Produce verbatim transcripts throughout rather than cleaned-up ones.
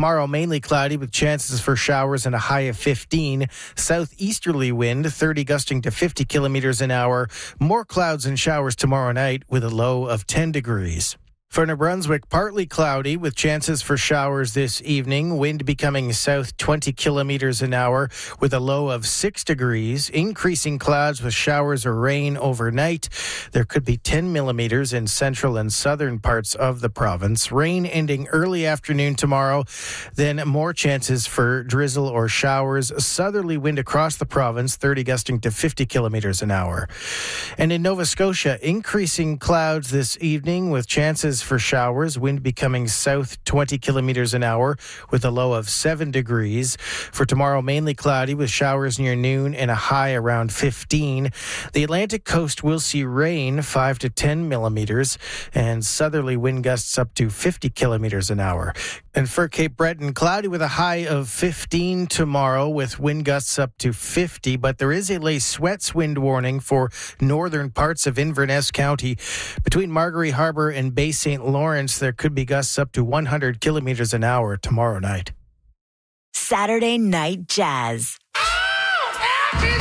Tomorrow, mainly cloudy with chances for showers and a high of fifteen. Southeasterly wind, thirty gusting to fifty kilometers an hour. More clouds and showers tomorrow night with a low of ten degrees. For New Brunswick, partly cloudy with chances for showers this evening. Wind becoming south twenty kilometers an hour with a low of six degrees. Increasing clouds with showers or rain overnight. There could be ten millimeters in central and southern parts of the province. Rain ending early afternoon tomorrow. Then more chances for drizzle or showers. Southerly wind across the province, thirty gusting to fifty kilometers an hour. And in Nova Scotia, increasing clouds this evening with chances for showers, wind becoming south twenty kilometers an hour with a low of seven degrees. For tomorrow, mainly cloudy with showers near noon and a high around fifteen. The Atlantic coast will see rain, five to ten millimeters, and southerly wind gusts up to fifty kilometers an hour. And for Cape Breton, cloudy with a high of fifteen tomorrow with wind gusts up to fifty, but there is a lay sweats wind warning for northern parts of Inverness County. Between Margaree Harbour and Bay Saint Lawrence, there could be gusts up to one hundred kilometers an hour tomorrow night. Saturday Night Jazz. Oh, every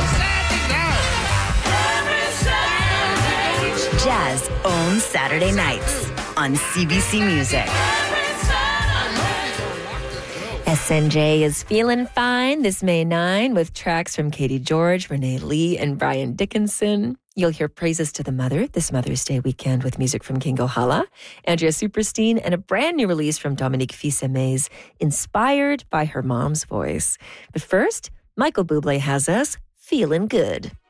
Saturday. Every Saturday. Jazz owns Saturday nights on C B C Music. S N J is feeling fine this May ninth with tracks from Katie George, Renee Lee, and Brian Dickinson. You'll hear praises to the mother this Mother's Day weekend with music from Kingo Hala, Andrea Superstein, and a brand new release from Dominique Fils-Aimé, inspired by her mom's voice. But first, Michael Bublé has us feeling good.